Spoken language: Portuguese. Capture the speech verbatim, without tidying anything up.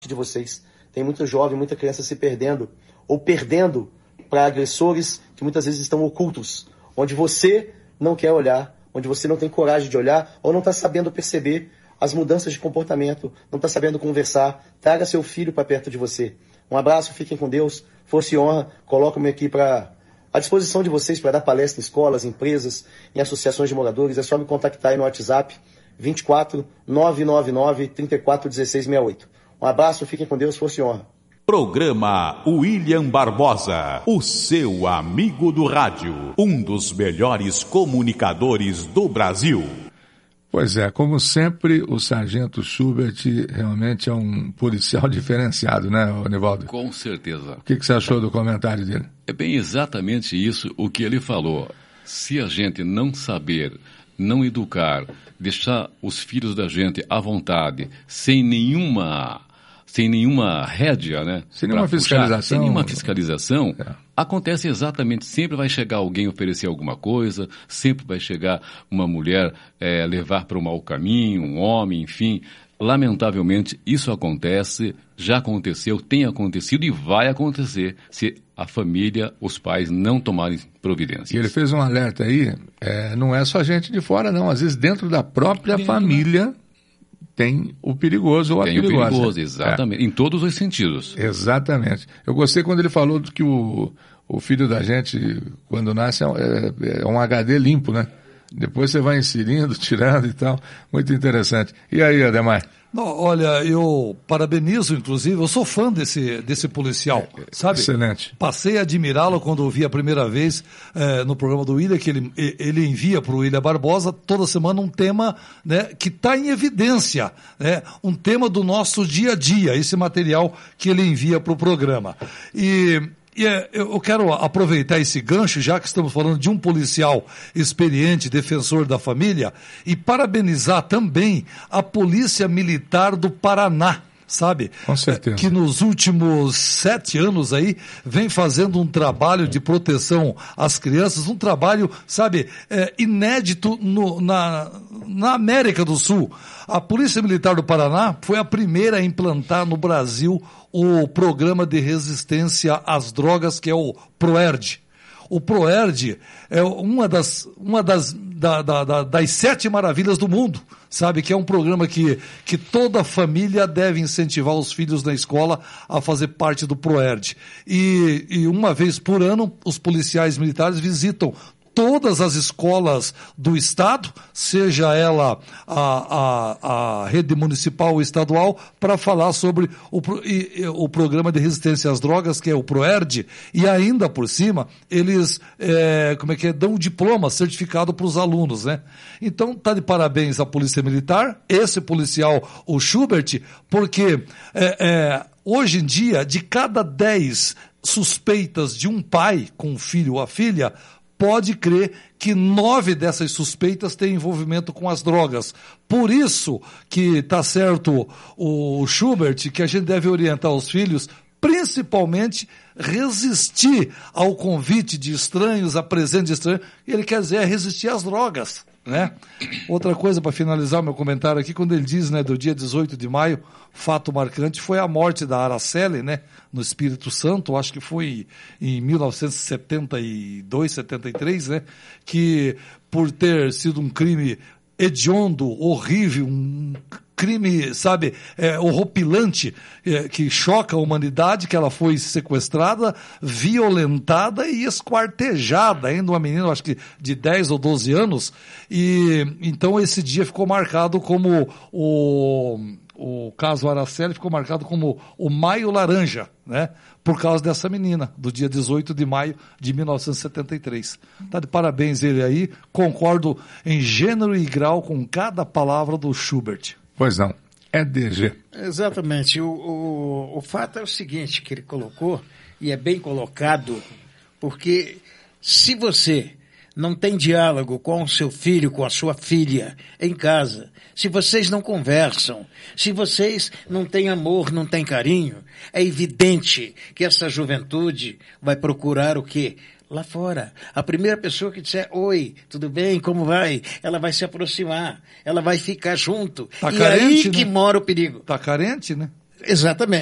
de vocês. Tem muito jovem, muita criança se perdendo, ou perdendo para agressores que muitas vezes estão ocultos, onde você não quer olhar, onde você não tem coragem de olhar, ou não está sabendo perceber as mudanças de comportamento, não está sabendo conversar. Traga seu filho para perto de você. Um abraço, fiquem com Deus, força e honra, coloco-me aqui para à disposição de vocês para dar palestra em escolas, empresas, em associações de moradores. É só me contactar aí no WhatsApp, vinte e quatro, nove nove nove, trinta e quatro, dezesseis sessenta e oito. Um abraço, fiquem com Deus, força e honra. Programa William Barbosa, o seu amigo do rádio, um dos melhores comunicadores do Brasil. Pois é, como sempre, o Sargento Schubert realmente é um policial diferenciado, né, Nivaldo? Com certeza. O que, que você achou do comentário dele? É bem exatamente isso o que ele falou. Se a gente não saber, não educar, deixar os filhos da gente à vontade, sem nenhuma... sem nenhuma rédea, né? Sem nenhuma fiscalização. Puxar, sem nenhuma fiscalização, é. Acontece exatamente, sempre vai chegar alguém oferecer alguma coisa, sempre vai chegar uma mulher é, levar para um mau caminho, um homem, enfim. Lamentavelmente, isso acontece, já aconteceu, tem acontecido e vai acontecer se a família, os pais não tomarem providências. E ele fez um alerta aí, é, não é só gente de fora, não. Às vezes dentro da própria dentro, família... Né? Tem o perigoso ou a tem perigosa. Tem o perigoso, exatamente, é. Em todos os sentidos. Exatamente. Eu gostei quando ele falou que o, o filho da gente, quando nasce, é, é um H D limpo, né? Depois você vai inserindo, tirando e tal. Muito interessante. E aí, Ademar? Não, olha, eu parabenizo, inclusive, eu sou fã desse, desse policial, sabe? Excelente. Passei a admirá-lo quando ouvi a primeira vez eh, no programa do William, que ele, ele envia para o William Barbosa toda semana um tema, né, que está em evidência, né, um tema do nosso dia a dia, esse material que ele envia para o programa. E... E eu quero aproveitar esse gancho, já que estamos falando de um policial experiente, defensor da família, e parabenizar também a Polícia Militar do Paraná, sabe? Com certeza. Que nos últimos sete anos aí vem fazendo um trabalho de proteção às crianças, um trabalho, sabe, é, inédito no, na, na América do Sul. A Polícia Militar do Paraná foi a primeira a implantar no Brasil o programa de resistência às drogas, que é o PROERD. O PROERD é uma das, uma das, da, da, da, das sete maravilhas do mundo, sabe? Que é um programa que, que toda família deve incentivar os filhos na escola a fazer parte do PROERD. E, e uma vez por ano, os policiais militares visitam todas as escolas do Estado, seja ela a, a, a rede municipal ou estadual, para falar sobre o, e, o programa de resistência às drogas, que é o PROERD, e ainda por cima, eles é, como é que é, dão um diploma certificado para os alunos, né? Então, tá de parabéns à Polícia Militar, esse policial, o Schubert, porque é, é, hoje em dia, de cada dez suspeitas de um pai com um filho ou a filha, pode crer que nove dessas suspeitas têm envolvimento com as drogas. Por isso que está certo o Schubert, que a gente deve orientar os filhos, principalmente resistir ao convite de estranhos, a presente de estranhos, e ele quer dizer é resistir às drogas, né? Outra coisa para finalizar meu comentário aqui, quando ele diz, né, do dia dezoito de maio, fato marcante foi a morte da Araceli, né, no Espírito Santo, acho que foi em mil novecentos e setenta e dois, setenta e três, né, que por ter sido um crime hediondo, horrível, um crime, sabe, é, horripilante, é, que choca a humanidade, que ela foi sequestrada, violentada e esquartejada, ainda uma menina, acho que de dez ou doze anos, e então esse dia ficou marcado como o... o caso Araceli ficou marcado como o Maio Laranja, né? Por causa dessa menina, do dia dezoito de maio de mil novecentos e setenta e três. Tá de parabéns ele aí, concordo em gênero e grau com cada palavra do Schubert. Pois não, é D G. Exatamente, o, o, o fato é o seguinte que ele colocou, e é bem colocado, porque se você não tem diálogo com o seu filho, com a sua filha em casa, se vocês não conversam, se vocês não têm amor, não têm carinho, é evidente que essa juventude vai procurar o quê? Lá fora. A primeira pessoa que disser, oi, tudo bem, como vai? Ela vai se aproximar, ela vai ficar junto. Tá e carente, aí que né? mora o perigo. Tá carente, né? Exatamente.